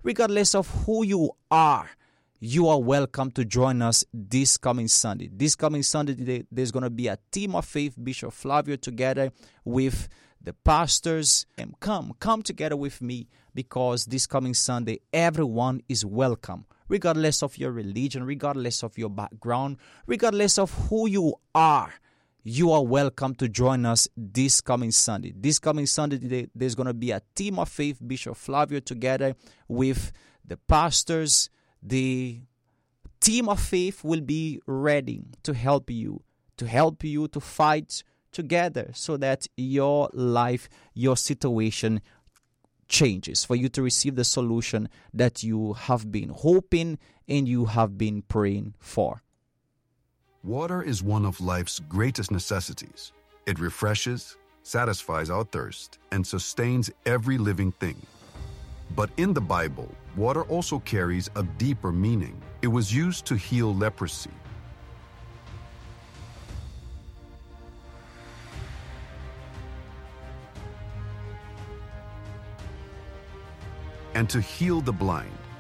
regardless of who you are, you are welcome to join us this coming Sunday. This coming Sunday, there's going to be a team of faith, Bishop Flavio, together with the pastors. And come together with me, because this coming Sunday, everyone is welcome, regardless of your religion, regardless of your background, regardless of who you are. You are welcome to join us this coming Sunday. This coming Sunday, there's going to be a team of faith, Bishop Flavio, together with the pastors. The team of faith will be ready to help you to fight together so that your life, your situation changes, for you to receive the solution that you have been hoping and you have been praying for. Water is one of life's greatest necessities. It refreshes, satisfies our thirst, and sustains every living thing. But in the Bible, water also carries a deeper meaning. It was used to heal leprosy, and to heal the blind.